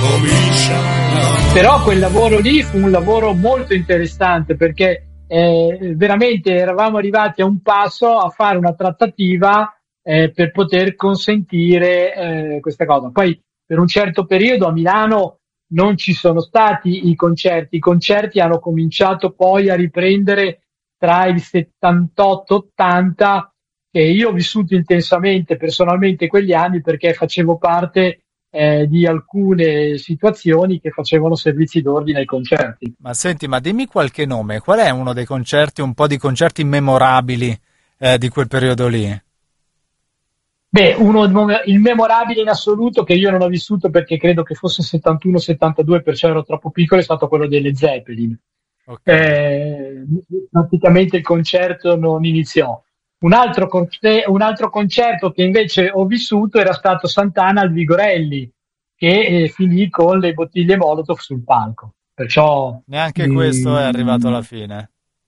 Però quel lavoro lì fu un lavoro molto interessante, perché veramente eravamo arrivati a un passo a fare una trattativa per poter consentire questa cosa. Poi per un certo periodo a Milano non ci sono stati i concerti hanno cominciato poi a riprendere tra il 78-80, che io ho vissuto intensamente personalmente quegli anni perché facevo parte di alcune situazioni che facevano servizi d'ordine ai concerti. Ma senti, ma dimmi qualche nome, qual è uno dei concerti, un po' di concerti memorabili di quel periodo lì? Beh, il memorabile in assoluto che io non ho vissuto perché credo che fosse 71-72, perciò ero troppo piccolo, è stato quello delle Zeppelin. Ok. Praticamente il concerto non iniziò. Un altro concerto che invece ho vissuto era stato Santana al Vigorelli, che finì con le bottiglie Molotov sul palco. Perciò Neanche questo è arrivato alla fine.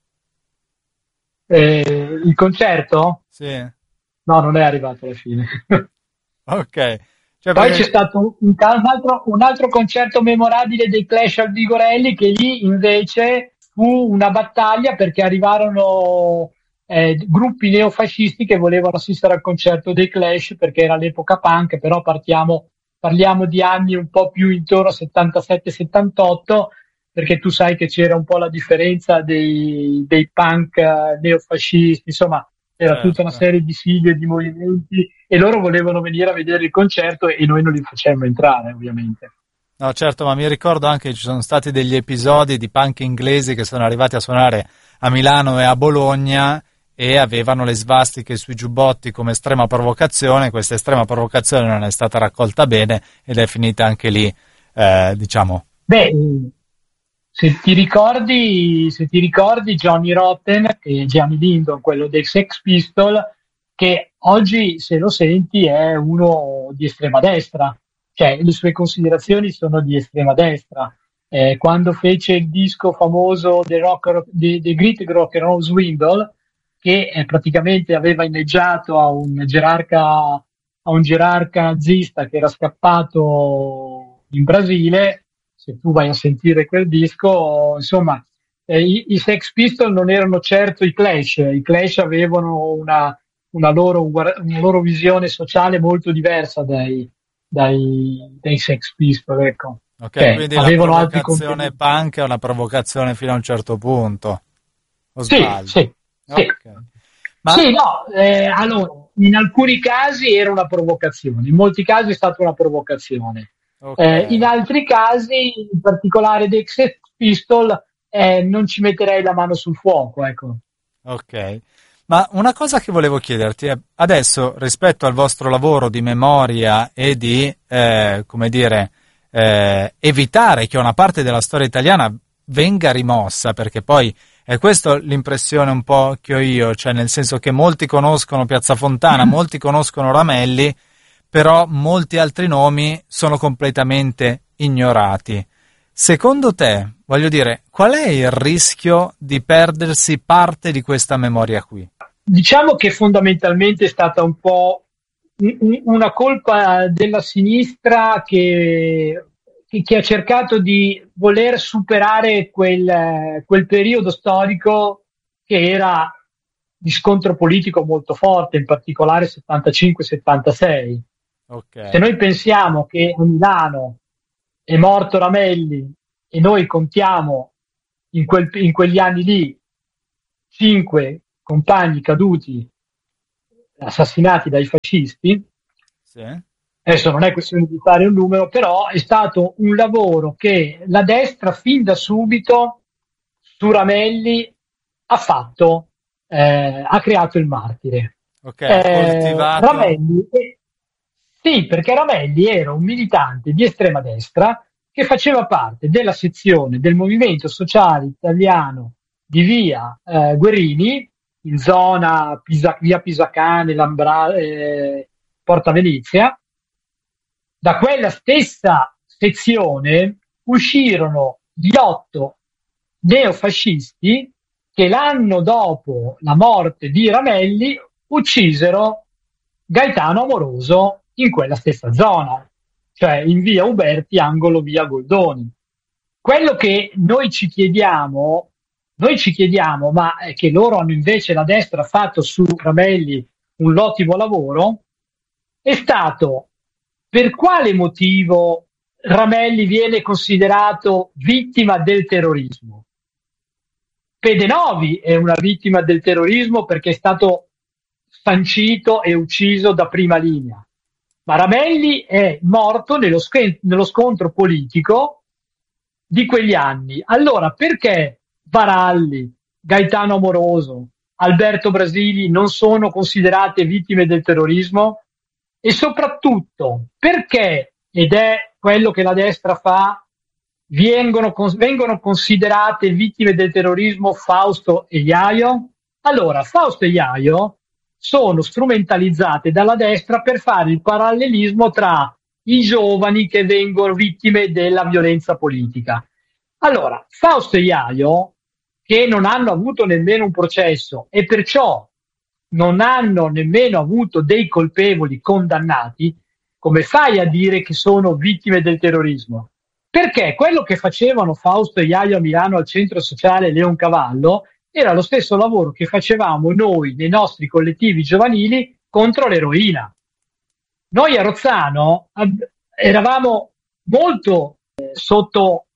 il concerto? Sì. No, non è arrivato alla fine. Ok. Cioè, Poi perché... c'è stato un altro concerto memorabile dei Clash al Vigorelli, che lì invece fu una battaglia perché arrivarono gruppi neofascisti che volevano assistere al concerto dei Clash perché era l'epoca punk, però parliamo di anni un po' più intorno a 77-78, perché tu sai che c'era un po' la differenza dei punk neofascisti, insomma era tutta una Certo. serie di sigle e di movimenti e loro volevano venire a vedere il concerto e noi non li facemmo entrare, ovviamente. No, certo, ma mi ricordo anche che ci sono stati degli episodi di punk inglesi che sono arrivati a suonare a Milano e a Bologna e avevano le svastiche sui giubbotti come estrema provocazione. Questa estrema provocazione non è stata raccolta bene ed è finita anche lì, diciamo. Beh, se ti ricordi Johnny Rotten e Gianni Lindon, quello dei Sex Pistol, che oggi se lo senti è uno di estrema destra, cioè le sue considerazioni sono di estrema destra. Quando fece il disco famoso The Great Rock and Roll Swindle, che praticamente aveva inneggiato a un gerarca nazista che era scappato in Brasile. Se tu vai a sentire quel disco, insomma, i Sex Pistols non erano certo i Clash avevano una loro visione sociale molto diversa dai Sex Pistols, ecco. Ok, quindi la Avevano altri provocazione contenuti. punk è una provocazione fino a un certo punto, o Sì, sbaglio? sì, sì. Ok. Ma Sì, no, allora, in alcuni casi era una provocazione, in molti casi è stata una provocazione. ok, In altri casi, in particolare dei Sex Pistol, non ci metterei la mano sul fuoco, ecco. ok. Ma una cosa che volevo chiederti è, adesso rispetto al vostro lavoro di memoria e di, come dire, evitare che una parte della storia italiana venga rimossa, perché poi è questa l'impressione un po' che ho io, cioè nel senso che molti conoscono Piazza Fontana, molti conoscono Ramelli, però molti altri nomi sono completamente ignorati. Secondo te, voglio dire, qual è il rischio di perdersi parte di questa memoria qui? Diciamo che fondamentalmente è stata un po' una colpa della sinistra che ha cercato di voler superare quel periodo storico che era di scontro politico molto forte, in particolare 75-76. Se Ok, noi pensiamo che a Milano è morto Ramelli e noi contiamo in quegli anni lì 5 compagni caduti, assassinati dai fascisti, sì, adesso non è questione di fare un numero, però è stato un lavoro che la destra fin da subito su Ramelli ha fatto, ha creato il martire. ok, ha coltivato, Ramelli, sì, perché Ramelli era un militante di estrema destra che faceva parte della sezione del Movimento Sociale Italiano di via Guerini, in zona via Pisacane, Porta Venezia. Da quella stessa sezione uscirono gli 8 neofascisti che l'anno dopo la morte di Ramelli uccisero Gaetano Amoroso in quella stessa zona. cioè in via Uberti, angolo via Goldoni. Quello che noi ci chiediamo, ma che loro hanno invece, la destra ha fatto su Ramelli un ottimo lavoro, è stato: per quale motivo Ramelli viene considerato vittima del terrorismo? Pedenovi è una vittima del terrorismo perché è stato sancito e ucciso da prima linea, ma Ramelli è morto nello scontro politico di quegli anni. Allora perché Baralli, Gaetano Amoroso, Alberto Brasili non sono considerate vittime del terrorismo? E soprattutto perché, ed è quello che la destra fa, vengono considerate vittime del terrorismo Fausto e Iaio? Allora, Fausto e Iaio sono strumentalizzate dalla destra per fare il parallelismo tra i giovani che vengono vittime della violenza politica. Allora, Fausto e Iaio, che non hanno avuto nemmeno un processo e perciò non hanno nemmeno avuto dei colpevoli condannati, come fai a dire che sono vittime del terrorismo? Perché quello che facevano Fausto e Iaio a Milano al centro sociale Leoncavallo era lo stesso lavoro che facevamo noi nei nostri collettivi giovanili contro l'eroina. Noi a Rozzano eravamo molto sotto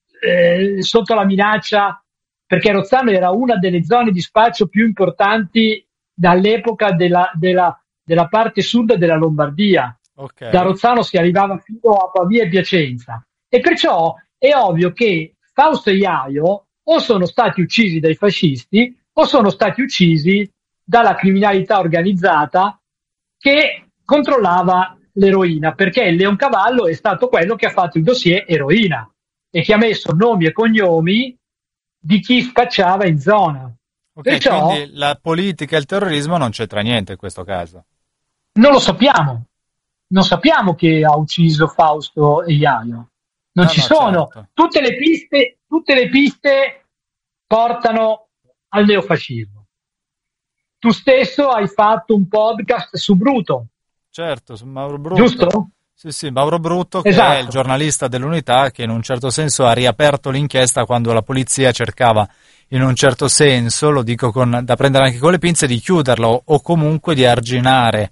la minaccia, perché Rozzano era una delle zone di spaccio più importanti dall'epoca della parte sud della Lombardia. Okay. Da Rozzano si arrivava fino a Pavia e Piacenza, e perciò è ovvio che Fausto e Iaio o sono stati uccisi dai fascisti o sono stati uccisi dalla criminalità organizzata che controllava l'eroina, perché il Leoncavallo è stato quello che ha fatto il dossier eroina e che ha messo nomi e cognomi di chi spacciava in zona. Ok, perciò quindi la politica e il terrorismo non c'entra niente in questo caso. non lo sappiamo. Non sappiamo chi ha ucciso Fausto e Iaio. Non ci sono. Certo. Tutte le piste portano al neofascismo. Tu stesso hai fatto un podcast su Bruto. Certo, su Mauro Brutto. Giusto? Sì, Mauro Brutto, che esatto. è il giornalista dell'Unità, che in un certo senso ha riaperto l'inchiesta quando la polizia cercava, in un certo senso, lo dico da prendere anche con le pinze, di chiuderlo o comunque di arginare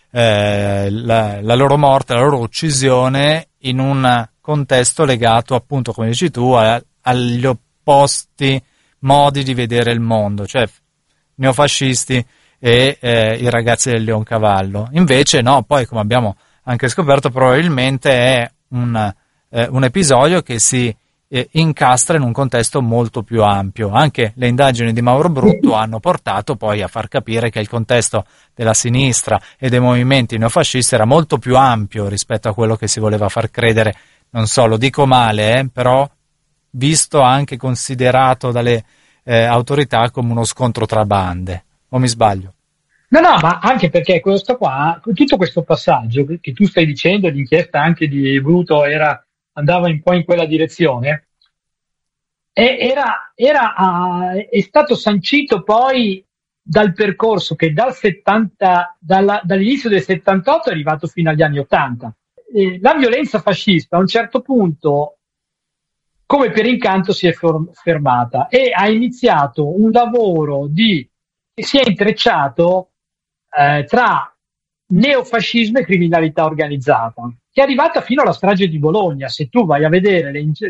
la loro morte, la loro uccisione in un contesto legato, appunto, come dici tu, agli opposti modi di vedere il mondo, cioè neofascisti e i ragazzi del Leoncavallo. Invece no, poi, come abbiamo anche scoperto, probabilmente è un episodio che si incastra in un contesto molto più ampio. Anche le indagini di Mauro Brutto hanno portato poi a far capire che il contesto della sinistra e dei movimenti neofascisti era molto più ampio rispetto a quello che si voleva far credere. Non so, lo dico male, però visto anche considerato dalle autorità come uno scontro tra bande. O mi sbaglio? No, ma anche perché tutto questo passaggio che tu stai dicendo, l'inchiesta anche di Bruto andava un po' in quella direzione, è stato sancito poi dal percorso che dall'inizio del 78 è arrivato fino agli anni 80. La violenza fascista a un certo punto, come per incanto, si è fermata e ha iniziato un lavoro che si è intrecciato tra neofascismo e criminalità organizzata, che è arrivata fino alla strage di Bologna. Se tu vai a vedere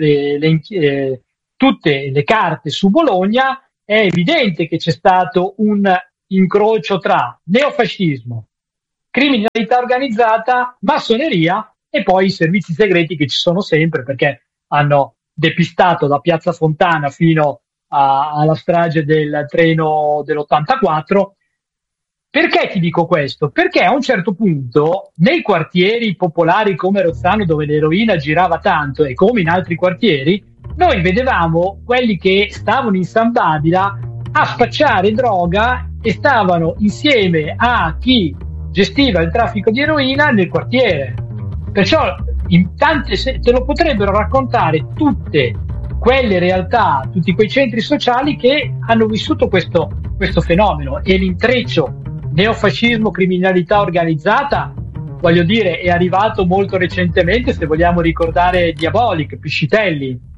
tutte le carte su Bologna, è evidente che c'è stato un incrocio tra neofascismo, criminalità organizzata, massoneria e poi i servizi segreti che ci sono sempre, perché hanno depistato da Piazza Fontana fino alla strage del treno dell'84. Perché ti dico questo? Perché a un certo punto nei quartieri popolari come Rozzano, dove l'eroina girava tanto, e come in altri quartieri, noi vedevamo quelli che stavano in San Babila a spacciare droga e stavano insieme a chi gestiva il traffico di eroina nel quartiere. Perciò te lo potrebbero raccontare tutte quelle realtà, tutti quei centri sociali che hanno vissuto questo fenomeno, e l'intreccio neofascismo, criminalità organizzata voglio dire, è arrivato molto recentemente, se vogliamo ricordare Diabolic, Piscitelli,